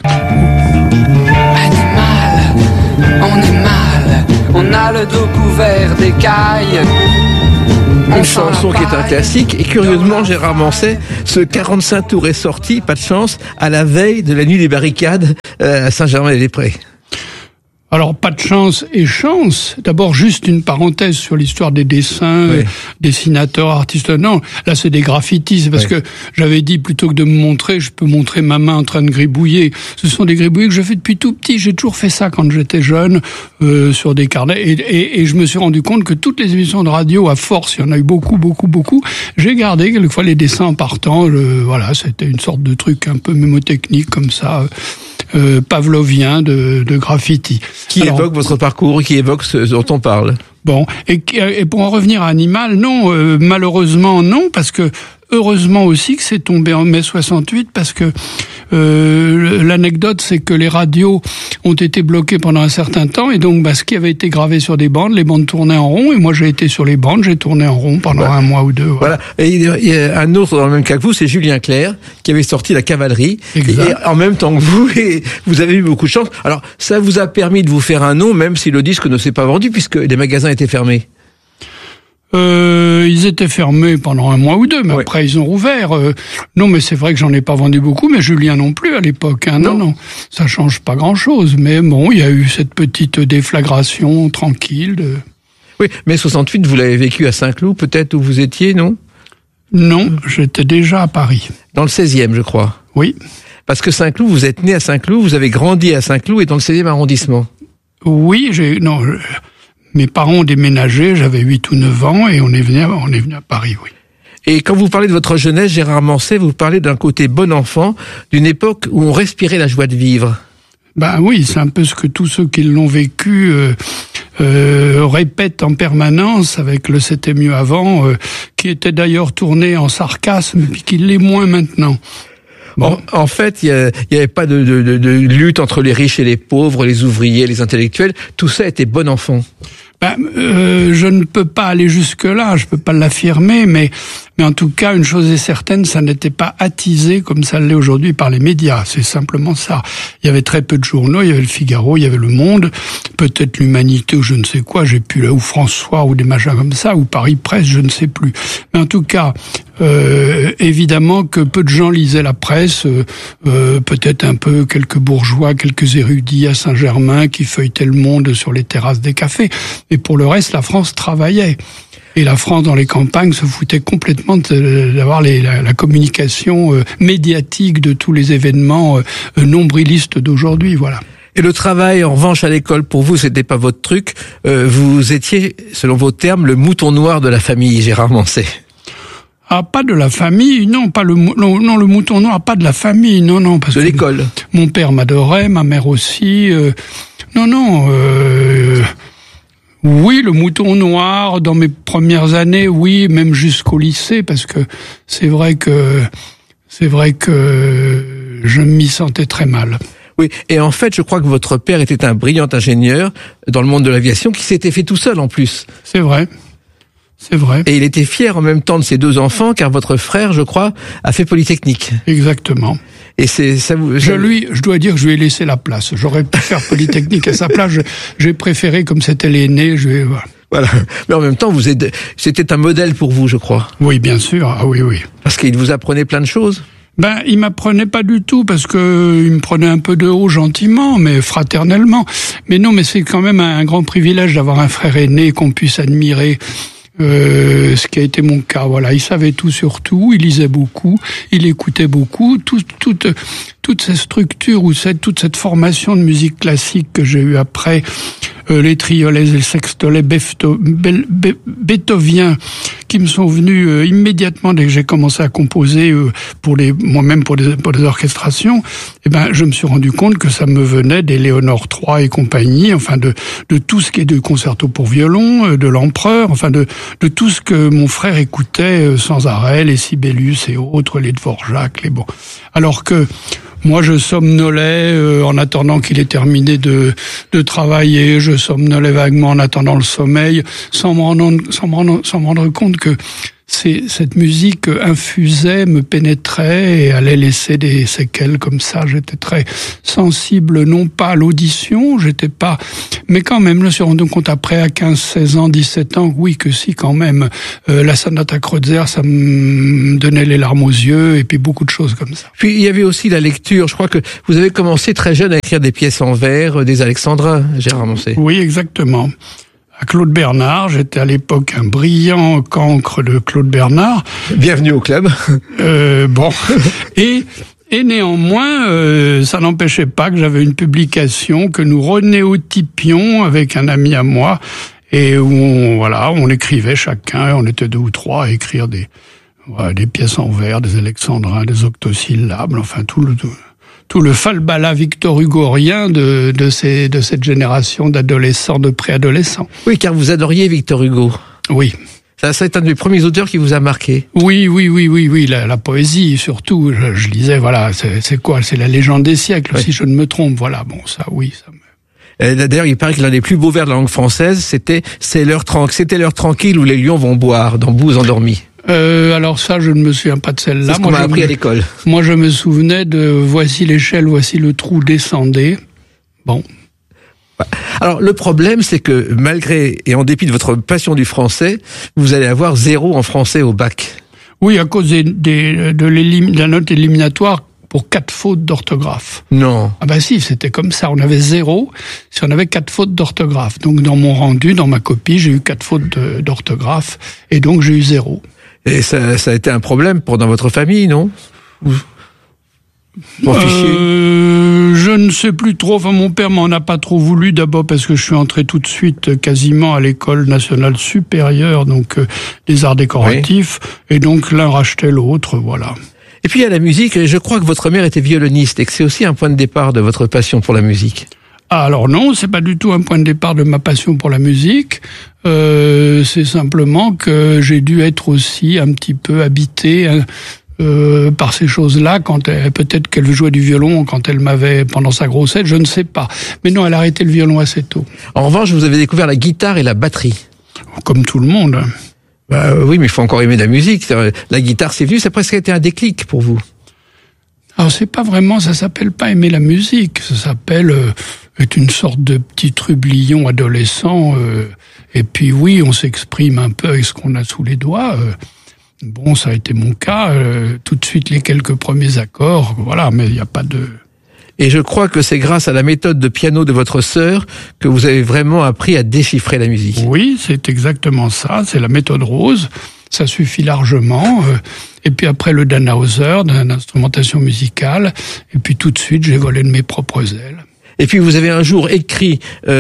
Speaker 16: Animal, on est mal, on a le dos couvert d'écailles.
Speaker 13: Une chanson qui est un classique, et curieusement, Gérard Manset, ce 45 tours est sorti, pas de chance, à la veille de la nuit des barricades à Saint-Germain-des-Prés.
Speaker 15: Alors, pas de chance et chance. D'abord, juste une parenthèse sur l'histoire des dessins, oui. Dessinateurs, artistes. Non, là, c'est des graffitis. Parce que j'avais dit, plutôt que de me montrer, je peux montrer ma main en train de gribouiller. Ce sont des gribouillis que je fais depuis tout petit. J'ai toujours fait ça quand j'étais jeune, sur des carnets. Et je me suis rendu compte que toutes les émissions de radio, à force, il y en a eu beaucoup, j'ai gardé quelquefois les dessins en partant. Voilà, c'était une sorte de truc un peu mémotechnique comme ça. Pavlovien de graffiti.
Speaker 13: Qui évoque votre parcours, qui évoque ce dont on parle.
Speaker 15: Bon, et pour en revenir à Animal, non, malheureusement non, parce que heureusement aussi que c'est tombé en mai 68 parce que l'anecdote, c'est que les radios ont été bloquées pendant un certain temps et donc ce qui avait été gravé sur des bandes, les bandes tournaient en rond et moi j'ai été sur les bandes, j'ai tourné en rond pendant un mois ou deux.
Speaker 13: Voilà. Et il y a un autre dans le même cas que vous, c'est Julien Clerc qui avait sorti La Cavalerie.
Speaker 15: Exact.
Speaker 13: Et en même temps que vous, et vous avez eu beaucoup de chance. Alors ça vous a permis de vous faire un nom, même si le disque ne s'est pas vendu puisque les magasins étaient fermés.
Speaker 15: Ils étaient fermés pendant un mois ou deux, mais après ils ont rouvert. Non, mais c'est vrai que j'en ai pas vendu beaucoup, mais Julien non plus à l'époque. Hein. Non, ça change pas grand-chose. Mais bon, il y a eu cette petite déflagration tranquille.
Speaker 13: Oui, mais 68, vous l'avez vécu à Saint-Cloud, peut-être où vous étiez, non ?
Speaker 15: Non, j'étais déjà à Paris.
Speaker 13: Dans le 16e, je crois.
Speaker 15: Oui.
Speaker 13: Parce que Saint-Cloud, vous êtes né à Saint-Cloud, vous avez grandi à Saint-Cloud et dans le 16e arrondissement.
Speaker 15: Oui, mes parents ont déménagé, j'avais 8 ou 9 ans et on est venu à Paris, oui.
Speaker 13: Et quand vous parlez de votre jeunesse, Gérard Manset, vous parlez d'un côté bon enfant, d'une époque où on respirait la joie de vivre.
Speaker 15: Oui, c'est un peu ce que tous ceux qui l'ont vécu répètent en permanence avec le C'était mieux avant, qui était d'ailleurs tourné en sarcasme, puis qui l'est moins maintenant.
Speaker 13: Bon. En fait, il y avait pas de lutte entre les riches et les pauvres, les ouvriers, les intellectuels. Tout ça était bon enfant.
Speaker 15: Je ne peux pas aller jusque-là, je peux pas l'affirmer, mais en tout cas, une chose est certaine, ça n'était pas attisé comme ça l'est aujourd'hui par les médias. C'est simplement ça. Il y avait très peu de journaux, il y avait le Figaro, il y avait le Monde, peut-être l'Humanité ou je ne sais quoi, ou François ou des machins comme ça, ou Paris Presse, je ne sais plus. Mais en tout cas, évidemment que peu de gens lisaient la presse, peut-être un peu quelques bourgeois, quelques érudits à Saint-Germain qui feuilletaient le Monde sur les terrasses des cafés. Et pour le reste, la France travaillait. Et la France, dans les campagnes, se foutait complètement d'avoir la communication médiatique de tous les événements nombrilistes d'aujourd'hui, voilà.
Speaker 13: Et le travail, en revanche, à l'école, pour vous, c'était pas votre truc. Vous étiez, selon vos termes, le mouton noir de la famille, Gérard Manset.
Speaker 15: Ah, pas de la famille, non, le mouton noir, pas de la famille, non, parce
Speaker 13: de l'école.
Speaker 15: Mon père m'adorait, ma mère aussi. Oui, le mouton noir, dans mes premières années, oui, même jusqu'au lycée, parce que c'est vrai que je m'y sentais très mal.
Speaker 13: Oui, et en fait, je crois que votre père était un brillant ingénieur dans le monde de l'aviation qui s'était fait tout seul en plus.
Speaker 15: C'est vrai.
Speaker 13: Et il était fier en même temps de ses deux enfants, car votre frère, je crois, a fait Polytechnique.
Speaker 15: Exactement.
Speaker 13: Et c'est ça vous.
Speaker 15: Je dois dire que je lui ai laissé la place. J'aurais pu faire Polytechnique à sa place. J'ai préféré, comme c'était l'aîné,
Speaker 13: Voilà. Mais en même temps, c'était un modèle pour vous, je crois.
Speaker 15: Oui, bien sûr. Ah oui.
Speaker 13: Parce qu'il vous apprenait plein de choses.
Speaker 15: Il m'apprenait pas du tout parce que il me prenait un peu de haut gentiment, mais fraternellement. Mais non, mais c'est quand même un grand privilège d'avoir un frère aîné qu'on puisse admirer. Ce qui a été mon cas, voilà. Il savait tout sur tout, il lisait beaucoup, il écoutait beaucoup. Toute cette structure ou toute cette formation de musique classique que j'ai eue après, les triolets et le sextolet beethoviens qui me sont venus immédiatement dès que j'ai commencé à composer moi-même pour des orchestrations. Je me suis rendu compte que ça me venait des Léonore III et compagnie, enfin de tout ce qui est de concerto pour violon, de l'Empereur, enfin de tout ce que mon frère écoutait sans arrêt, les Sibelius et autres, les Dvorak, les bons. Alors que moi, je somnolais en attendant qu'il ait terminé de travailler. Je somnolais vaguement en attendant le sommeil, sans me rendre compte que cette musique infusait, me pénétrait et allait laisser des séquelles comme ça. J'étais très sensible, non pas à l'audition, mais quand même, je me suis rendu compte après, à 15, 16 ans, 17 ans, oui que si, quand même, la sonate à Kreutzer, ça me donnait les larmes aux yeux, et puis beaucoup de choses comme ça.
Speaker 13: Puis il y avait aussi la lecture. Je crois que vous avez commencé très jeune à écrire des pièces en vers, des alexandrins, Gérard Manset.
Speaker 15: Oui, exactement. À Claude Bernard, j'étais à l'époque un brillant cancre de Claude Bernard.
Speaker 13: Bienvenue au club.
Speaker 15: Et néanmoins, ça n'empêchait pas que j'avais une publication que nous renéotypions avec un ami à moi, et où on écrivait chacun, on était 2 ou 3 à écrire des pièces en vers, des alexandrins, des octosyllabes, enfin tout le falbala victor-hugorien de cette génération d'adolescents, de préadolescents.
Speaker 13: Oui, car vous adoriez Victor Hugo.
Speaker 15: Oui.
Speaker 13: Ça c'est un des premiers auteurs qui vous a marqué.
Speaker 15: Oui, la poésie surtout. Je lisais, voilà, c'est quoi? C'est la légende des siècles, si je ne me trompe. Voilà, bon, ça, oui, ça me...
Speaker 13: D'ailleurs, il paraît que l'un des plus beaux vers de la langue française, c'était l'heure tranquille où les lions vont boire, dans Bouze endormi.
Speaker 15: Alors ça, je ne me souviens pas de celle-là.
Speaker 13: C'est ce qu'on m'a appris à l'école.
Speaker 15: Moi, je me souvenais de voici l'échelle, voici le trou, descendez. Bon.
Speaker 13: Alors, le problème, c'est que malgré et en dépit de votre passion du français, vous allez avoir 0 en français au bac.
Speaker 15: Oui, à cause de la note éliminatoire pour 4 fautes d'orthographe.
Speaker 13: Non.
Speaker 15: Ah bah si, c'était comme ça. On avait 0 si on avait 4 fautes d'orthographe. Donc dans mon rendu, dans ma copie, j'ai eu 4 fautes d'orthographe et donc j'ai eu 0.
Speaker 13: Et ça a été un problème dans votre famille, non?
Speaker 15: Je ne sais plus trop. Enfin, mon père m'en a pas trop voulu. D'abord parce que je suis entré tout de suite quasiment à l'école nationale supérieure, donc des arts décoratifs, et donc l'un rachetait l'autre, voilà.
Speaker 13: Et puis il y a la musique, et je crois que votre mère était violoniste et que c'est aussi un point de départ de votre passion pour la musique.
Speaker 15: Ah, alors non, c'est pas du tout un point de départ de ma passion pour la musique. C'est simplement que j'ai dû être aussi un petit peu habité par ces choses-là, peut-être qu'elle jouait du violon quand elle m'avait pendant sa grossesse, je ne sais pas. Mais non, elle a arrêté le violon assez tôt.
Speaker 13: En revanche, vous avez découvert la guitare et la batterie.
Speaker 15: Comme tout le monde.
Speaker 13: Oui, mais il faut encore aimer la musique. La guitare, c'est venu, ça a presque été un déclic pour vous.
Speaker 15: Alors c'est pas vraiment, ça s'appelle pas aimer la musique, ça s'appelle être une sorte de petit trublion adolescent. Et puis oui, on s'exprime un peu avec ce qu'on a sous les doigts. Bon, ça a été mon cas. Tout de suite les quelques premiers accords, voilà, mais il n'y a pas de...
Speaker 13: Et je crois que c'est grâce à la méthode de piano de votre sœur que vous avez vraiment appris à déchiffrer la musique.
Speaker 15: Oui, c'est exactement ça. C'est la méthode Rose. Ça suffit largement. Et puis après le Dannhauser, d'instrumentation musicale. Et puis tout de suite, j'ai volé de mes propres ailes.
Speaker 13: Et puis vous avez un jour écrit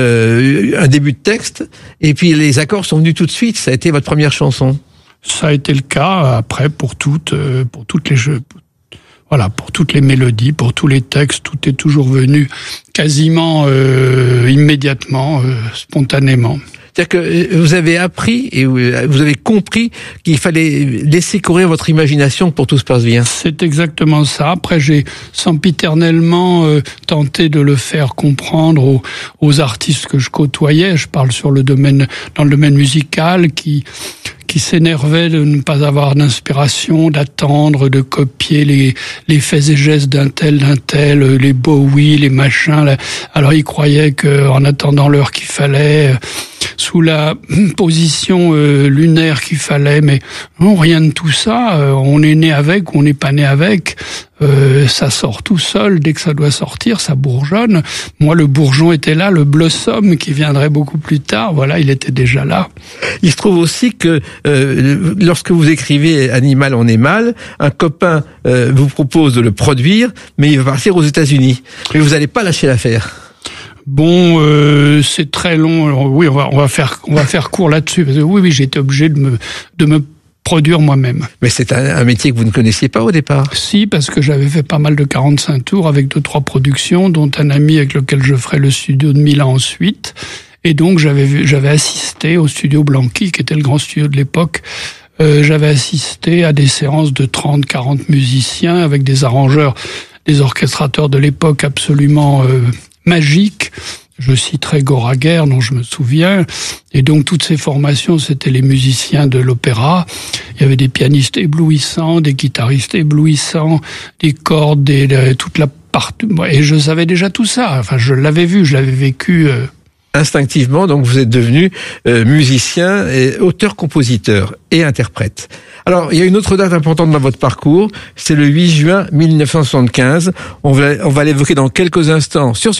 Speaker 13: un début de texte. Et puis les accords sont venus tout de suite. Ça a été votre première chanson.
Speaker 15: Ça a été le cas après pour toutes les jeux. Voilà, pour toutes les mélodies, pour tous les textes, tout est toujours venu quasiment immédiatement, spontanément.
Speaker 13: C'est-à-dire que vous avez appris et vous avez compris qu'il fallait laisser courir votre imagination pour que tout se passe bien.
Speaker 15: C'est exactement ça. Après, j'ai sempiternellement tenté de le faire comprendre aux artistes que je côtoyais. Je parle dans le domaine musical qui s'énervait de ne pas avoir d'inspiration, d'attendre, de copier les faits et gestes d'un tel, les Bowie, les machins. Alors ils croyaient qu'en attendant l'heure qu'il fallait, sous la position lunaire qu'il fallait, mais non, rien de tout ça. On est né avec, on n'est pas né avec. Ça sort tout seul. Dès que ça doit sortir, ça bourgeonne. Moi, le bourgeon était là, le blossom qui viendrait beaucoup plus tard. Voilà, il était déjà là.
Speaker 13: Il se trouve aussi que lorsque vous écrivez Animal, on est mal, un copain vous propose de le produire, mais il va partir aux États-Unis. Mais vous n'allez pas lâcher l'affaire.
Speaker 15: Bon, c'est très long. Alors, oui, on va faire court là-dessus. Parce que oui, j'ai été obligé de me produire moi-même.
Speaker 13: Mais c'est un métier que vous ne connaissiez pas au départ?
Speaker 15: Si, parce que j'avais fait pas mal de 45 tours avec 2-3 productions, dont un ami avec lequel je ferai le studio de Milan ensuite. Et donc, j'avais assisté au studio Blanqui, qui était le grand studio de l'époque. J'avais assisté à des séances de 30-40 musiciens avec des arrangeurs, des orchestrateurs de l'époque absolument magiques. Je citerai Goraguer, dont je me souviens. Et donc, toutes ces formations, c'était les musiciens de l'opéra. Il y avait des pianistes éblouissants, des guitaristes éblouissants, des cordes, toute la partie. Et je savais déjà tout ça. Enfin, je l'avais vu, je l'avais vécu.
Speaker 13: Instinctivement, donc, vous êtes devenu musicien, et auteur-compositeur et interprète. Alors, il y a une autre date importante dans votre parcours. C'est le 8 juin 1975. On va l'évoquer dans quelques instants sur